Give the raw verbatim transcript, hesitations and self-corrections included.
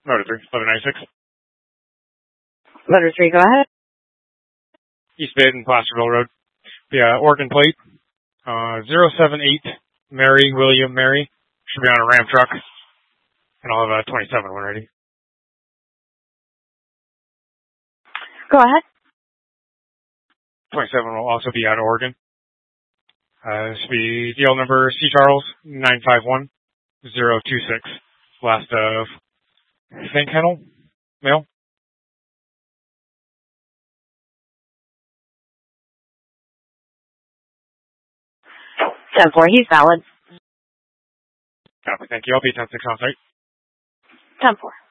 Motor three, eleven ninety-six. Motor three, go ahead. East Baden, Placerville Road. The uh, Oregon plate, uh, zero seven eight, Mary, William, Mary. Should be on a Ram truck. And I'll have a twenty-seven when ready. Go ahead. twenty-seven will also be out of Oregon. Uh, this should be deal number C. Charles nine five one zero two six. Last of St. Kennel, male. ten four, he's valid. Copy, thank you. I'll be ten six on site. ten four.